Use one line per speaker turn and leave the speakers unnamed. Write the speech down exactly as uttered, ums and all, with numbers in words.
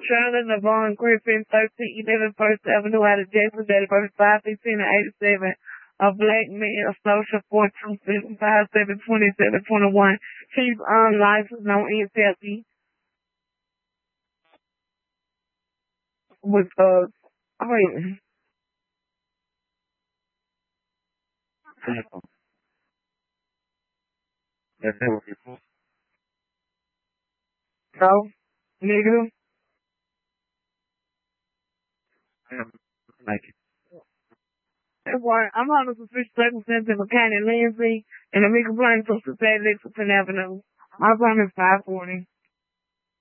Chandler Navon Griffin, thirteen eleven First Avenue out of Jackson, date of birth five fifteen eighty-seven. A black male, social four two seven five seven twenty seven twenty one. Chief unlicensed, no N T L C. With, uh, wait. No, nigga. Like it. That's why I'm on the suspicious circumstances of County Lindsay and the complaint from Society Lexington Avenue. My phone is five forty.